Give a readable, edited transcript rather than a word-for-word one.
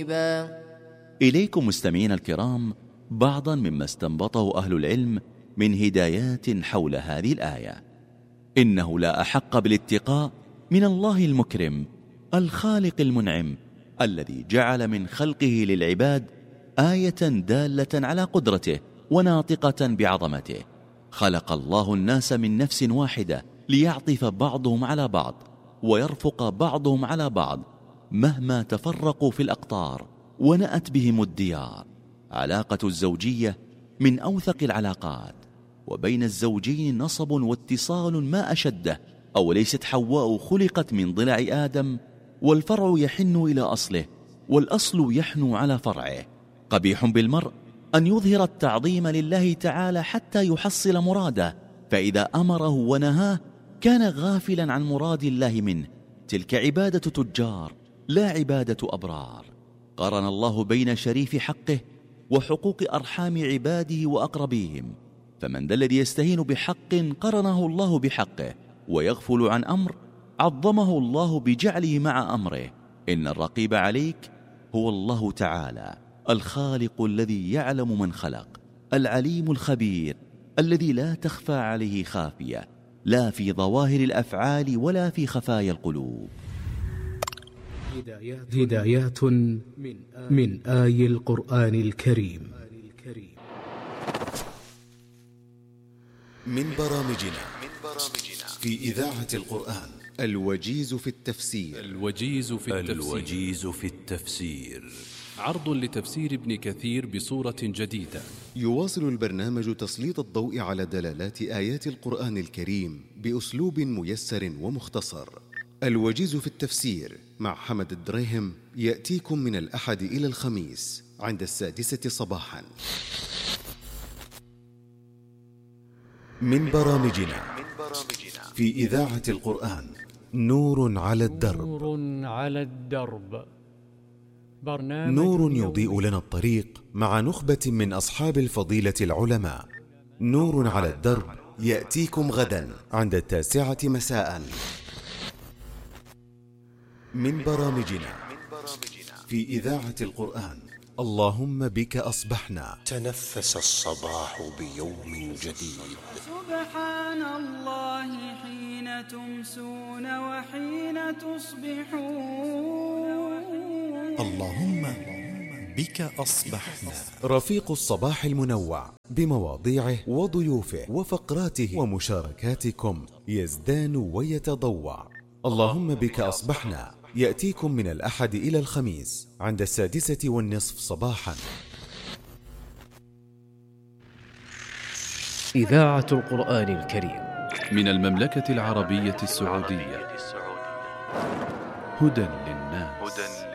منيبا. إليكم مستمعين الكرام بعضا مما استنبطه أهل العلم من هدايات حول هذه الآية. إنه لا أحق بالاتقاء من الله المكرم الخالق المنعم الذي جعل من خلقه للعباد آية دالة على قدرته وناطقة بعظمته. خلق الله الناس من نفس واحدة ليعطف بعضهم على بعض ويرفق بعضهم على بعض مهما تفرقوا في الأقطار ونأت بهم الديار. علاقة الزوجية من أوثق العلاقات، وبين الزوجين نصب واتصال ما أشده. أوليست حواء خلقت من ضلع آدم والفرع يحن إلى أصله والأصل يحنو على فرعه. قبيح بالمرء أن يظهر التعظيم لله تعالى حتى يحصل مراده، فإذا أمره ونهاه كان غافلا عن مراد الله منه. تلك عبادة تجار لا عبادة أبرار. قرن الله بين شريف حقه وحقوق أرحام عباده وأقربيهم، فمن ذا الذي يستهين بحق قرنه الله بحقه ويغفل عن أمر عظمه الله بجعله مع أمره. إن الرقيب عليك هو الله تعالى الخالق الذي يعلم من خلق، العليم الخبير الذي لا تخفى عليه خافية، لا في ظواهر الأفعال ولا في خفايا القلوب. هدايات من آي القرآن الكريم. من برامجنا في إذاعة القرآن الوجيز في التفسير. عرض لتفسير ابن كثير بصورة جديدة. يواصل البرنامج تسليط الضوء على دلالات آيات القرآن الكريم بأسلوب ميسر ومختصر. الوجيز في التفسير مع حمد الدريهم يأتيكم من الأحد إلى الخميس عند 6:00 صباحا. من برامجنا في إذاعة القرآن نور على الدرب. نور يضيء لنا الطريق مع نخبة من أصحاب الفضيلة العلماء. نور على الدرب يأتيكم غدا عند 9:00 مساء. من برامجنا في إذاعة القرآن اللهم بك أصبحنا. تنفس الصباح بيوم جديد. سبحان الله حين تمسون وحين تصبحون. اللهم بك أصبحنا. رفيق الصباح المنوع بمواضيعه وضيوفه وفقراته ومشاركاتكم يزدان ويتضوع. اللهم بك أصبحنا يأتيكم من الأحد إلى الخميس عند 6:30 صباحا. إذاعة القرآن الكريم من المملكة العربية السعودية. هدى للناس.